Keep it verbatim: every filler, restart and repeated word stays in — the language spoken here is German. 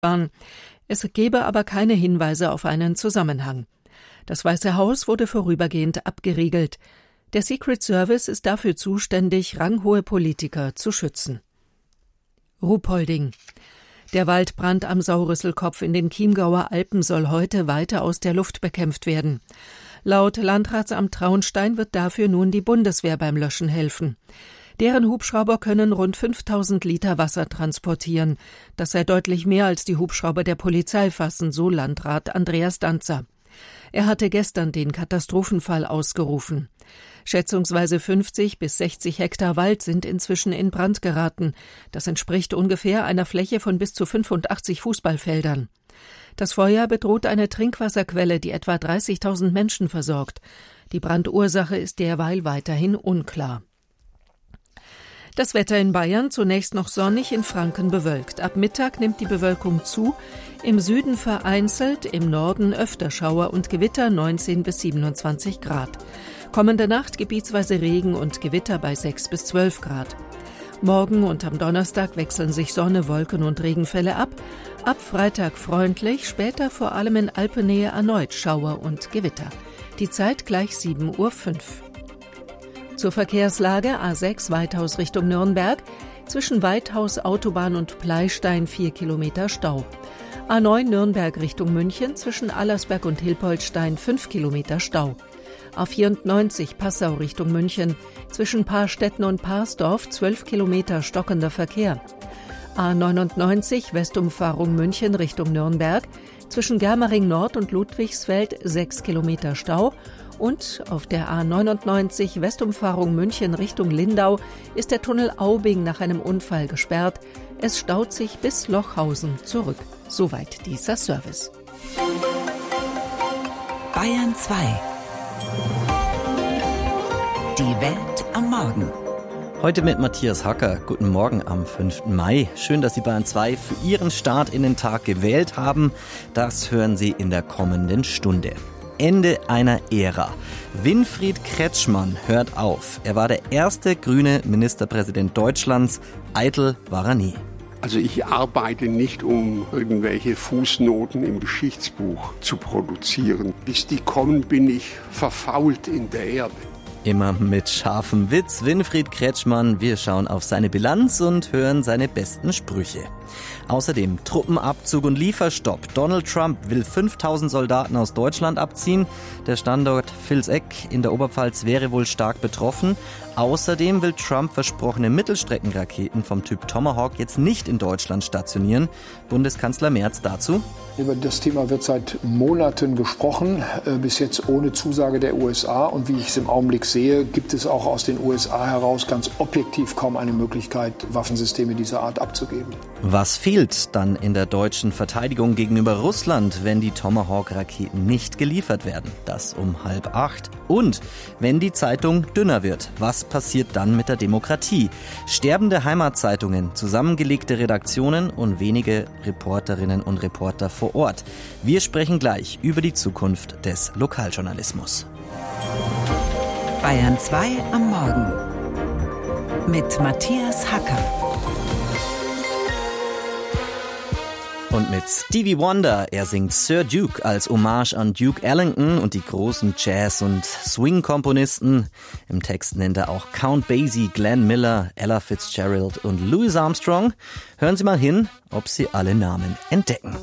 waren. Es gebe aber keine Hinweise auf einen Zusammenhang. Das Weiße Haus wurde vorübergehend abgeriegelt. Der Secret Service ist dafür zuständig, ranghohe Politiker zu schützen. Ruhpolding. Der Waldbrand am Sauerrüsselkopf in den Chiemgauer Alpen soll heute weiter aus der Luft bekämpft werden. Laut Landratsamt Traunstein wird dafür nun die Bundeswehr beim Löschen helfen. Deren Hubschrauber können rund fünftausend Liter Wasser transportieren. Das sei deutlich mehr als die Hubschrauber der Polizei fassen, so Landrat Andreas Danzer. Er hatte gestern den Katastrophenfall ausgerufen. Schätzungsweise fünfzig bis sechzig Hektar Wald sind inzwischen in Brand geraten. Das entspricht ungefähr einer Fläche von bis zu fünfundachtzig Fußballfeldern. Das Feuer bedroht eine Trinkwasserquelle, die etwa dreißigtausend Menschen versorgt. Die Brandursache ist derweil weiterhin unklar. Das Wetter in Bayern zunächst noch sonnig, in Franken bewölkt. Ab Mittag nimmt die Bewölkung zu. Im Süden vereinzelt, im Norden öfter Schauer und Gewitter, neunzehn bis siebenundzwanzig Grad. Kommende Nacht gebietsweise Regen und Gewitter bei sechs bis zwölf Grad. Morgen und am Donnerstag wechseln sich Sonne, Wolken und Regenfälle ab. Ab Freitag freundlich, später vor allem in Alpennähe erneut Schauer und Gewitter. Die Zeit gleich sieben Uhr fünf. Zur Verkehrslage: A sechs Weithaus Richtung Nürnberg, zwischen Weithaus, Autobahn und Pleistein vier Kilometer Stau. A neun Nürnberg Richtung München, zwischen Allersberg und Hilpoltstein fünf Kilometer Stau. A vierundneunzig Passau Richtung München, zwischen Paarstetten und Parsdorf zwölf Kilometer stockender Verkehr. A neunundneunzig Westumfahrung München Richtung Nürnberg, zwischen Germering Nord und Ludwigsfeld sechs Kilometer Stau. Und auf der A neunundneunzig Westumfahrung München Richtung Lindau ist der Tunnel Aubing nach einem Unfall gesperrt. Es staut sich bis Lochhausen zurück. Soweit dieser Service. Bayern zwei. Die Welt am Morgen. Heute mit Matthias Hacker. Guten Morgen am fünften Mai. Schön, dass Sie Bayern zwei für Ihren Start in den Tag gewählt haben. Das hören Sie in der kommenden Stunde. Ende einer Ära. Winfried Kretschmann hört auf. Er war der erste grüne Ministerpräsident Deutschlands. Eitel war er nie. Also ich arbeite nicht, um irgendwelche Fußnoten im Geschichtsbuch zu produzieren. Bis die kommen, bin ich verfault in der Erde. Immer mit scharfem Witz. Winfried Kretschmann. Wir schauen auf seine Bilanz und hören seine besten Sprüche. Außerdem Truppenabzug und Lieferstopp. Donald Trump will fünftausend Soldaten aus Deutschland abziehen. Der Standort Vilseck in der Oberpfalz wäre wohl stark betroffen. Außerdem will Trump versprochene Mittelstreckenraketen vom Typ Tomahawk jetzt nicht in Deutschland stationieren. Bundeskanzler Merz dazu: Über das Thema wird seit Monaten gesprochen, bis jetzt ohne Zusage der U S A. Und wie ich es im Augenblick sehe, gibt es auch aus den U S A heraus ganz objektiv kaum eine Möglichkeit, Waffensysteme dieser Art abzugeben. Was fehlt dann in der deutschen Verteidigung gegenüber Russland, wenn die Tomahawk-Raketen nicht geliefert werden? Das um halb acht. Und wenn die Zeitung dünner wird, was passiert dann mit der Demokratie? Sterbende Heimatzeitungen, zusammengelegte Redaktionen und wenige Reporterinnen und Reporter vor Ort. Wir sprechen gleich über die Zukunft des Lokaljournalismus. Bayern zwei am Morgen mit Matthias Hacker. Und mit Stevie Wonder, er singt Sir Duke als Hommage an Duke Ellington und die großen Jazz- und Swing-Komponisten. Im Text nennt er auch Count Basie, Glenn Miller, Ella Fitzgerald und Louis Armstrong. Hören Sie mal hin, ob Sie alle Namen entdecken.